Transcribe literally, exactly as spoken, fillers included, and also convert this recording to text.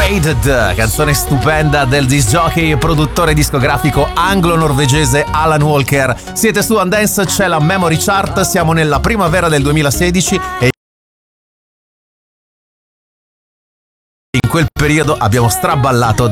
Faded, canzone stupenda del disc jockey e produttore discografico anglo-norvegese Alan Walker. Siete su Dance, c'è la Memory Chart, siamo nella primavera del duemilasedici e in quel periodo abbiamo straballato